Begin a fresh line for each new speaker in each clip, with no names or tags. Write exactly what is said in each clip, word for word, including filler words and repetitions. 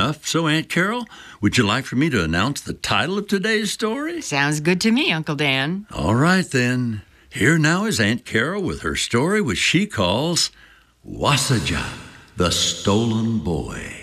enough. So, Aunt Carol, would you like for me to announce the title of today's story?
Sounds good to me, Uncle Dan.
All right, then. Here now is Aunt Carol with her story, which she calls Wassaja, the Stolen Boy.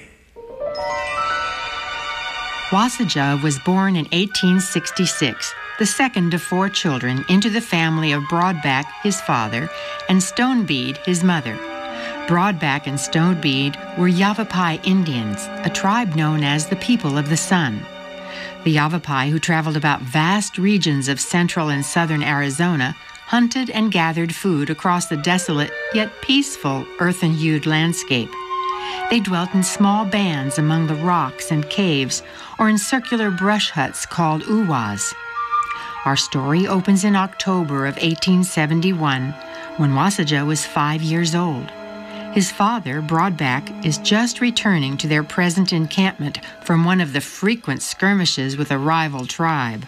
Wassaja was born in eighteen sixty-six, the second of four children into the family of Broadback, his father, and Stonebead, his mother. Broadback and Stonebead were Yavapai Indians, a tribe known as the People of the Sun. The Yavapai, who traveled about vast regions of central and southern Arizona, hunted and gathered food across the desolate yet peaceful earthen-hued landscape. They dwelt in small bands among the rocks and caves or in circular brush huts called uwas. Our story opens in October of eighteen seventy-one, when Wassaja was five years old. His father, Broadback, is just returning to their present encampment from one of the frequent skirmishes with a rival tribe.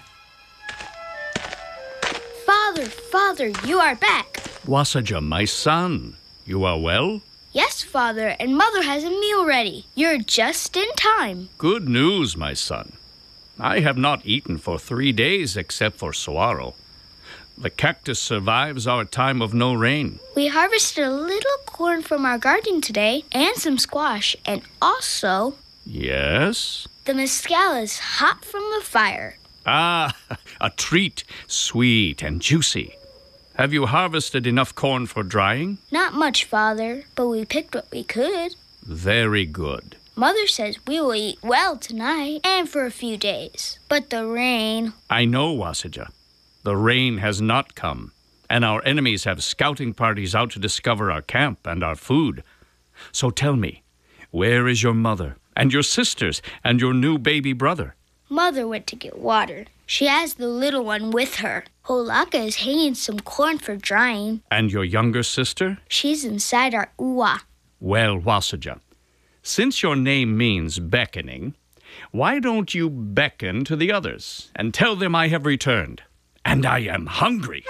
Father, father, you are back.
Wassaja, my son, you are well?
Yes, Father, and Mother has a meal ready. You're just in time.
Good news, my son. I have not eaten for three days except for saguaro. The cactus survives our time of no rain.
We harvested a little corn from our garden today, and some squash, and also...
Yes?
The mezcal is hot from the fire.
Ah, a treat, sweet and juicy. Have you harvested enough corn for drying?
Not much, Father, but we picked what we could.
Very good.
Mother says we will eat well tonight and for a few days. But the rain...
I know, Wassaja. The rain has not come, and our enemies have scouting parties out to discover our camp and our food. So tell me, where is your mother and your sisters and your new baby brother?
Mother went to get water. She has the little one with her. Holaka is hanging some corn for drying.
And your younger sister?
She's inside our uwa.
Well, Wassaja, since your name means beckoning, why don't you beckon to the others and tell them I have returned, and I am hungry.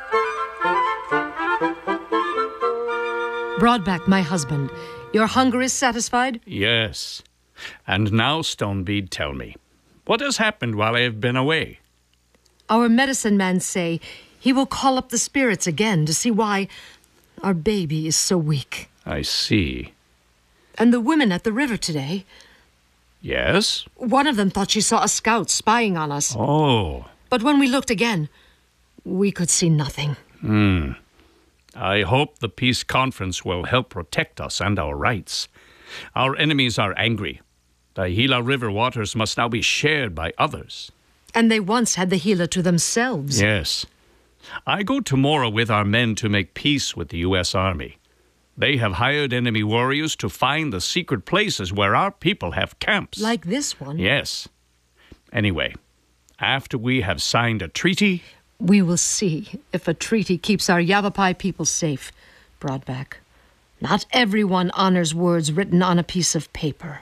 Broadback, my husband, your hunger is satisfied?
Yes. And now, Stonebead, tell me, what has happened while I have been away?
Our medicine man say he will call up the spirits again to see why our baby is so weak.
I see.
And the women at the river today,
Yes?
one of them thought she saw a scout spying on us.
Oh.
But when we looked again, we could see nothing.
Hmm. I hope the peace conference will help protect us and our rights. Our enemies are angry. The Gila River waters must now be shared by others.
And they once had the Gila to themselves.
Yes. I go tomorrow with our men to make peace with the U S Army. They have hired enemy warriors to find the secret places where our people have camps.
Like this one?
Yes. Anyway, after we have signed a treaty...
We will see if a treaty keeps our Yavapai people safe, Broadback. Not everyone honors words written on a piece of paper.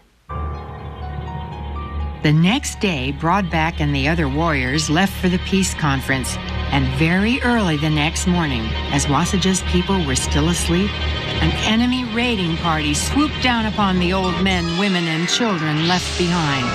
The next day, Broadback and the other warriors left for the peace conference, and very early the next morning, as Wassaja's people were still asleep, an enemy raiding party swooped down upon the old men, women, and children left behind.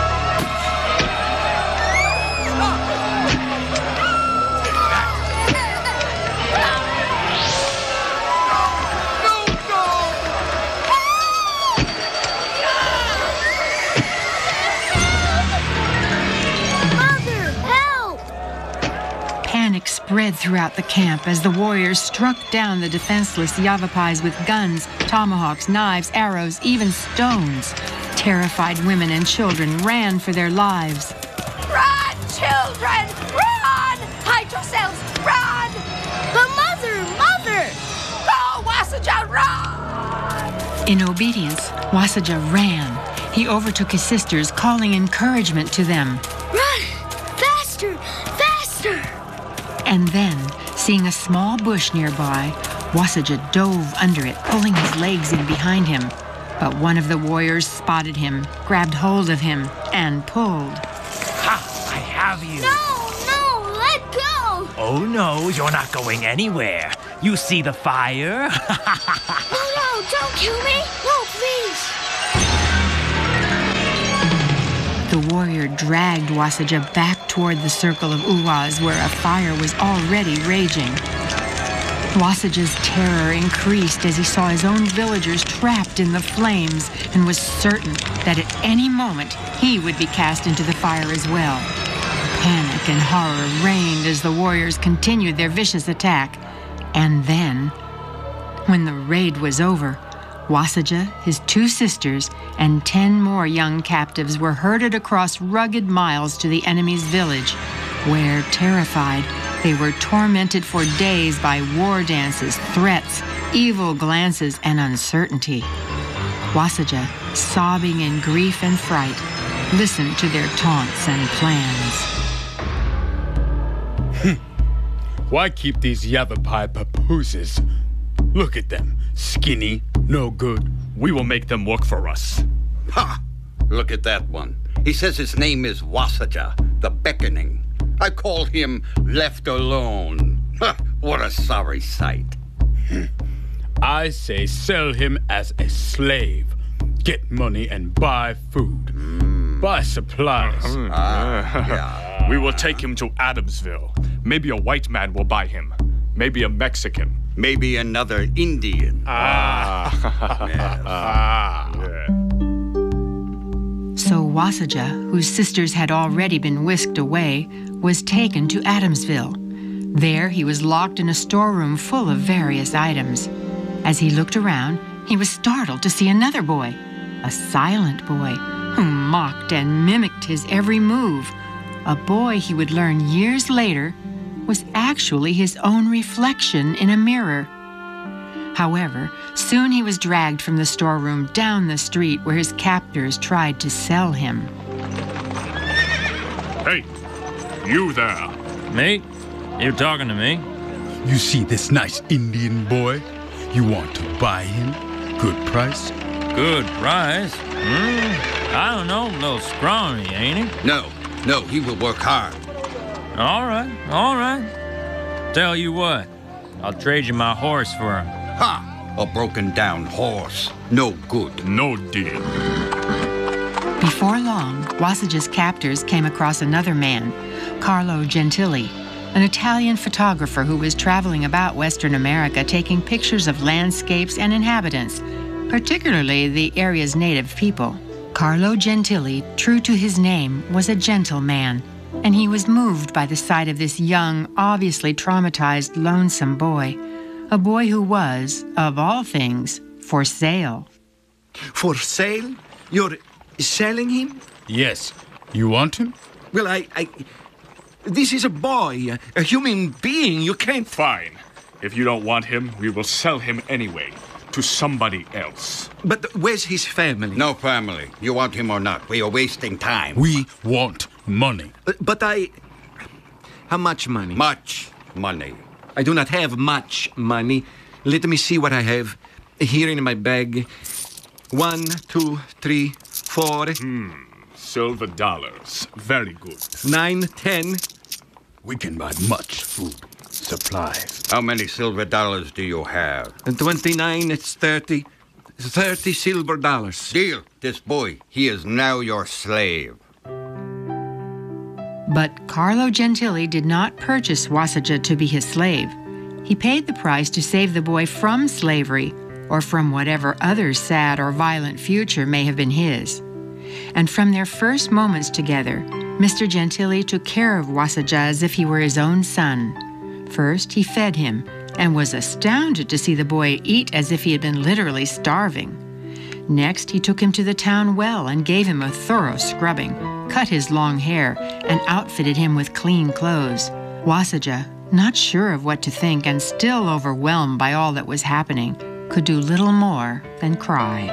Panic spread throughout the camp as the warriors struck down the defenseless Yavapais with guns, tomahawks, knives, arrows, even stones. Terrified women and children ran for their lives.
Run, children! Run! Hide yourselves! Run!
But Mother, Mother!
Go, Wassaja, run!
In obedience, Wassaja ran. He overtook his sisters, calling encouragement to them.
Run! Faster! Faster!
And then, seeing a small bush nearby, Wassaja dove under it, pulling his legs in behind him. But one of the warriors spotted him, grabbed hold of him, and pulled.
Ha! I have you!
No, no, let go!
Oh no, you're not going anywhere. You see the fire?
No, no, don't kill me! No, please!
The warrior dragged Wasaja back toward the circle of Uwas where a fire was already raging. Wasaja's terror increased as he saw his own villagers trapped in the flames and was certain that at any moment he would be cast into the fire as well. Panic and horror reigned as the warriors continued their vicious attack. And then, when the raid was over, Wasaja, his two sisters, and ten more young captives were herded across rugged miles to the enemy's village, where, terrified, they were tormented for days by war dances, threats, evil glances, and uncertainty. Wasaja, sobbing in grief and fright, listened to their taunts and plans.
Why keep these Yavapai papooses? Look at them. Skinny, no good.
We will make them work for us.
Ha! Look at that one. He says his name is Wasaja, the Beckoning. I call him Left Alone. Ha! What a sorry sight.
I say sell him as a slave. Get money and buy food. Mm. Buy supplies.
Ah, yeah.
We will take him to Adamsville. Maybe a white man will buy him. Maybe a Mexican.
Maybe another Indian.
Ah.
Yes.
Ah. Yeah.
So Wasaja, whose sisters had already been whisked away, was taken to Adamsville. There he was locked in a storeroom full of various items. As he looked around, he was startled to see another boy, a silent boy, who mocked and mimicked his every move. A boy he would learn years later was actually his own reflection in a mirror. However, soon he was dragged from the storeroom down the street where his captors tried to sell him.
Hey, you there.
Me? You talking to me?
You see this nice Indian boy? You want to buy him? Good price?
Good price? Hmm? I don't know, a little scrawny, ain't he?
No, no, he will work hard.
All right, all right. Tell you what, I'll trade you my horse for him.
Ha! A broken down horse. No good.
No deal.
Before long, Wasaja's captors came across another man, Carlo Gentili, an Italian photographer who was traveling about Western America taking pictures of landscapes and inhabitants, particularly the area's native people. Carlo Gentili, true to his name, was a gentle man, and he was moved by the sight of this young, obviously traumatized, lonesome boy, a boy who was, of all things, for sale.
For sale? You're selling him?
Yes. You want him?
Well, I... I... This is a boy, a human being. You can't...
Fine. If you don't want him, we will sell him anyway, to somebody else.
But where's his family?
No family. You want him or not? We are wasting time.
We want money.
Uh, but I... How much money?
Much money.
I do not have much money. Let me see what I have here in my bag. One, two, three, four.
Hmm. Silver dollars. Very good.
Nine, ten.
We can buy much food. Supplies.
How many silver dollars do you have?
And twenty-nine, it's thirty. Thirty silver dollars.
Deal. This boy, he is now your slave.
But Carlo Gentili did not purchase Wasaja to be his slave. He paid the price to save the boy from slavery or from whatever other sad or violent future may have been his. And from their first moments together, Mister Gentili took care of Wasaja as if he were his own son. First, he fed him and was astounded to see the boy eat as if he had been literally starving. Next, he took him to the town well and gave him a thorough scrubbing, cut his long hair, and outfitted him with clean clothes. Wasaja, not sure of what to think and still overwhelmed by all that was happening, could do little more than cry.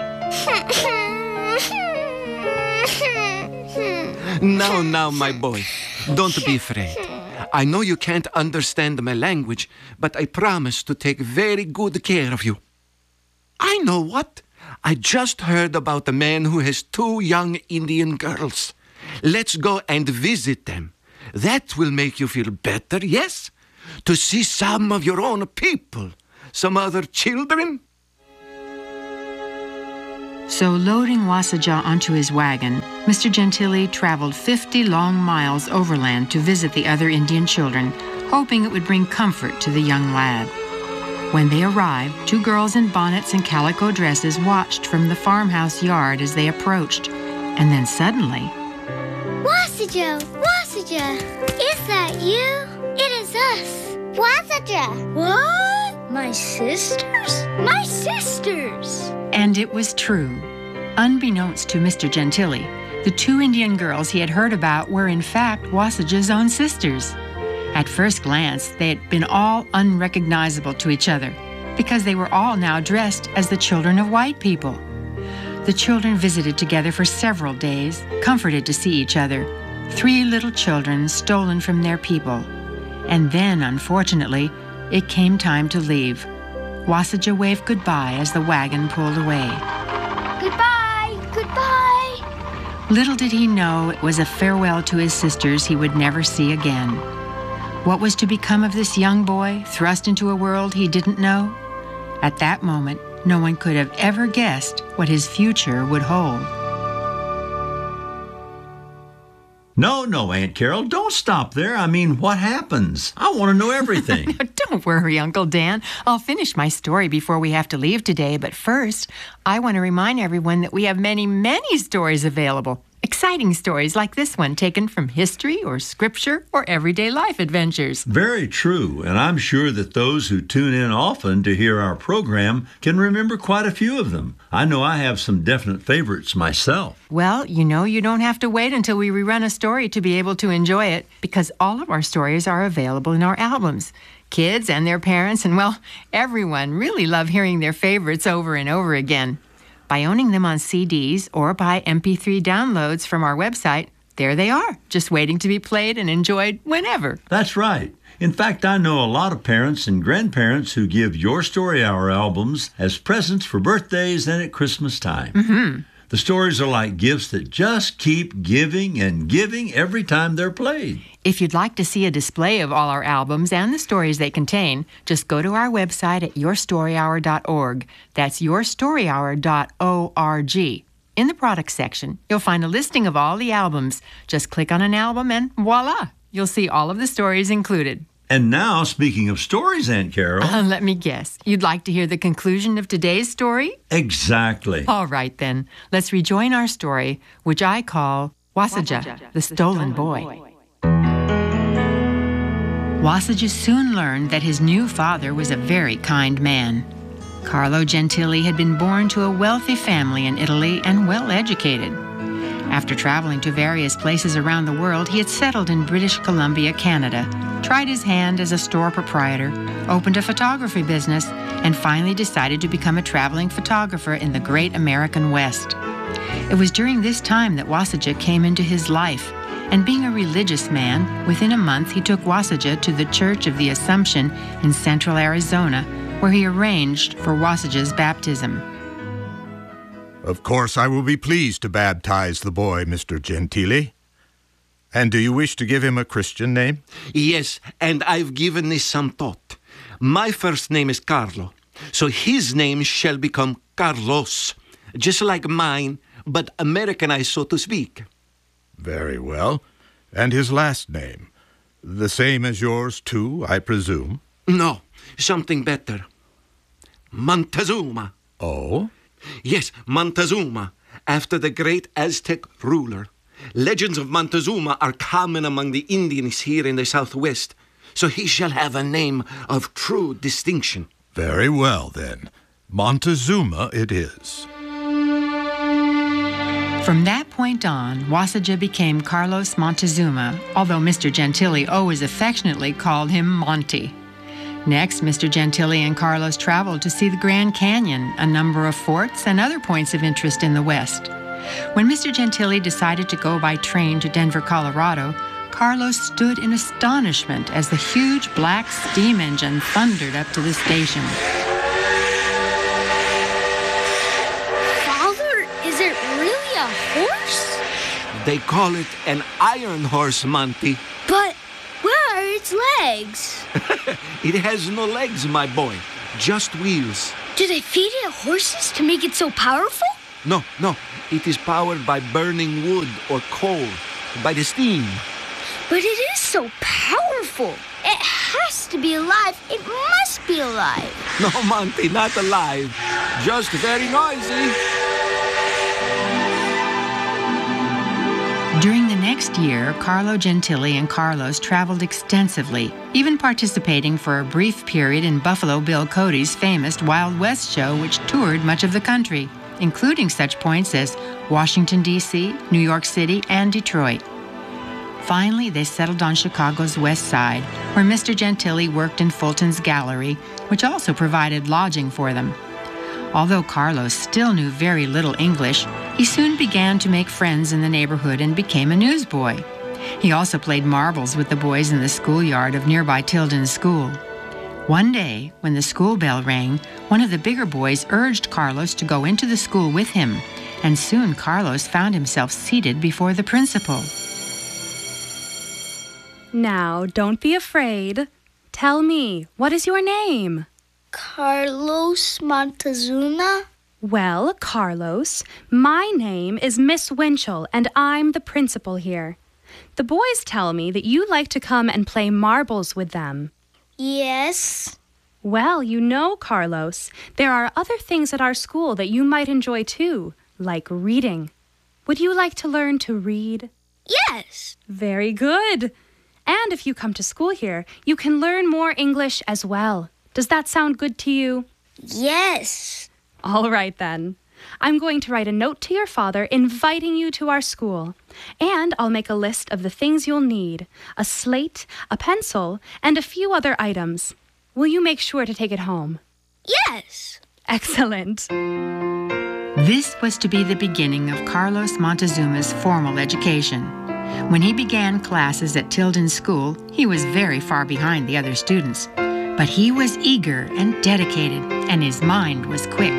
Now, now, my boy, don't be afraid. I know you can't understand my language, but I promise to take very good care of you. I know what? I just heard about a man who has two young Indian girls. Let's go and visit them. That will make you feel better, yes? To see some of your own people, some other children.
So loading Wasaja onto his wagon, Mister Gentili traveled fifty long miles overland to visit the other Indian children, hoping it would bring comfort to the young lad. When they arrived, two girls in bonnets and calico dresses watched from the farmhouse yard as they approached. And then suddenly...
Wasaja! Wasaja! Is that you? It is us. Wasaja! What? My sisters? My sisters!
And it was true. Unbeknownst to Mister Gentili, the two Indian girls he had heard about were in fact Wasaja's own sisters. At first glance, they had been all unrecognizable to each other because they were all now dressed as the children of white people. The children visited together for several days, comforted to see each other. Three little children stolen from their people. And then, unfortunately, it came time to leave. Wasaja waved goodbye as the wagon pulled away.
Goodbye! Goodbye!
Little did he know it was a farewell to his sisters he would never see again. What was to become of this young boy, thrust into a world he didn't know? At that moment, no one could have ever guessed what his future would hold.
No, no, Aunt Carol, don't stop there. I mean, what happens? I want to know everything.
Don't worry, Uncle Dan. I'll finish my story before we have to leave today, but first, I want to remind everyone that we have many, many stories available. Exciting stories like this one taken from history or scripture or everyday life adventures.
Very true, and I'm sure that those who tune in often to hear our program can remember quite a few of them. I know I have some definite favorites myself.
Well, you know you don't have to wait until we rerun a story to be able to enjoy it, because all of our stories are available in our albums. Kids and their parents and, well, everyone really love hearing their favorites over and over again. By owning them on C Ds or by M P three downloads from our website, there they are, just waiting to be played and enjoyed whenever.
That's right. In fact, I know a lot of parents and grandparents who give Your Story Hour albums as presents for birthdays and at Christmas time.
Mm-hmm.
The stories are like gifts that just keep giving and giving every time they're played.
If you'd like to see a display of all our albums and the stories they contain, just go to our website at your story hour dot org. That's your story hour dot org. In the products section, you'll find a listing of all the albums. Just click on an album and voila, you'll see all of the stories included.
And now, speaking of stories, Aunt Carol...
Uh, let me guess. You'd like to hear the conclusion of today's story?
Exactly.
All right, then. Let's rejoin our story, which I call Wasaja, Wasaja the Stolen, the stolen Boy. boy. Wasaja soon learned that his new father was a very kind man. Carlo Gentili had been born to a wealthy family in Italy and well-educated. After traveling to various places around the world, he had settled in British Columbia, Canada, tried his hand as a store proprietor, opened a photography business, and finally decided to become a traveling photographer in the great American West. It was during this time that Wasaja came into his life, and being a religious man, within a month he took Wasaja to the Church of the Assumption in central Arizona, where he arranged for Wasaja's baptism.
Of course, I will be pleased to baptize the boy, Mister Gentili. And do you wish to give him a Christian name?
Yes, and I've given this some thought. My first name is Carlo, so his name shall become Carlos, just like mine, but Americanized, so to speak.
Very well. And his last name? The same as yours, too, I presume?
No, something better. Montezuma.
Oh?
Yes, Montezuma, after the great Aztec ruler. Legends of Montezuma are common among the Indians here in the Southwest, so he shall have a name of true distinction.
Very well, then. Montezuma it is.
From that point on, Wasaja became Carlos Montezuma, although Mister Gentili always affectionately called him Monty. Next, Mister Gentili and Carlos traveled to see the Grand Canyon, a number of forts, and other points of interest in the West. When Mister Gentili decided to go by train to Denver, Colorado, Carlos stood in astonishment as the huge black steam engine thundered up to the station.
Father, is it really a horse?
They call it an iron horse, Monty.
But where are its legs?
It has no legs, my boy, just wheels.
Do they feed it horses to make it so powerful?
no, no. It is powered by burning wood or coal, by the steam.
But it is so powerful. It has to be alive. It must be alive.
No, Monty, not alive. Just very noisy.
During the next year, Carlo Gentili and Carlos traveled extensively, even participating for a brief period in Buffalo Bill Cody's famous Wild West show, which toured much of the country, including such points as Washington, D C, New York City, and Detroit. Finally, they settled on Chicago's west side, where Mister Gentili worked in Fulton's Gallery, which also provided lodging for them. Although Carlos still knew very little English, he soon began to make friends in the neighborhood and became a newsboy. He also played marbles with the boys in the schoolyard of nearby Tilden School. One day, when the school bell rang, one of the bigger boys urged Carlos to go into the school with him, and soon Carlos found himself seated before the principal.
Now, don't be afraid. Tell me, what is your name?
Carlos Montezuma?
Well, Carlos, my name is Miss Winchell, and I'm the principal here. The boys tell me that you like to come and play marbles with them.
Yes.
Well, you know, Carlos, there are other things at our school that you might enjoy too, like reading. Would you like to learn to read?
Yes.
Very good. And if you come to school here, you can learn more English as well. Does that sound good to you?
Yes.
All right, then. I'm going to write a note to your father inviting you to our school. And I'll make a list of the things you'll need, a slate, a pencil, and a few other items. Will you make sure to take it home?
Yes.
Excellent.
This was to be the beginning of Carlos Montezuma's formal education. When he began classes at Tilden School, he was very far behind the other students. But he was eager and dedicated, and his mind was quick.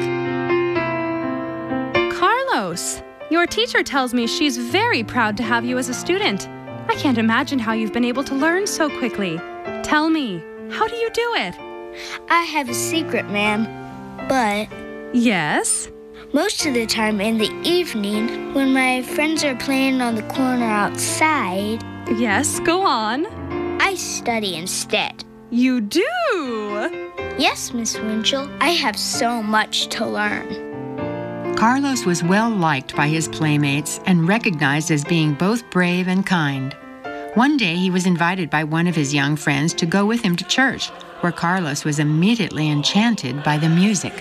Carlos, your teacher tells me she's very proud to have you as a student. I can't imagine how you've been able to learn so quickly. Tell me, how do you do it?
I have a secret, ma'am. But...
Yes?
Most of the time in the evening, when my friends are playing on the corner outside...
Yes, go on.
I study instead.
You do?
Yes, Miss Winchell. I have so much to learn.
Carlos was well liked by his playmates and recognized as being both brave and kind. One day he was invited by one of his young friends to go with him to church, where Carlos was immediately enchanted by the music.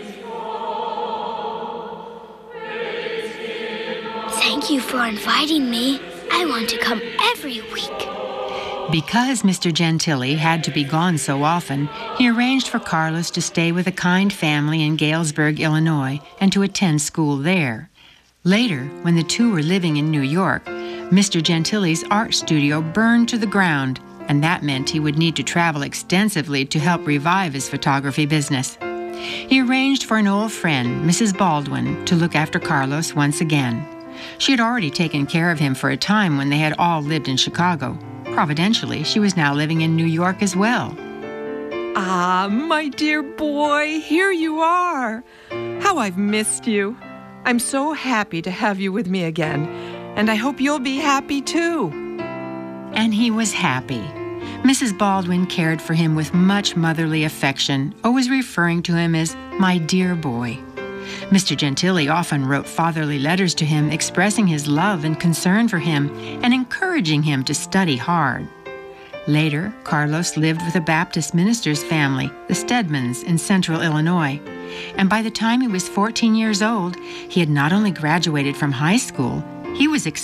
Thank you for inviting me. I want to come every week.
Because Mister Gentili had to be gone so often, he arranged for Carlos to stay with a kind family in Galesburg, Illinois, and to attend school there. Later, when the two were living in New York, Mister Gentili's art studio burned to the ground, and that meant he would need to travel extensively to help revive his photography business. He arranged for an old friend, Missus Baldwin, to look after Carlos once again. She had already taken care of him for a time when they had all lived in Chicago. Providentially, she was now living in New York as well.
Ah, my dear boy, here you are. How I've missed you. I'm so happy to have you with me again, and I hope you'll be happy too.
And he was happy. Missus Baldwin cared for him with much motherly affection, always referring to him as my dear boy. Mister Gentili often wrote fatherly letters to him expressing his love and concern for him and encouraging him to study hard. Later, Carlos lived with a Baptist minister's family, the Stedmans, in central Illinois. And by the time he was fourteen years old, he had not only graduated from high school, he was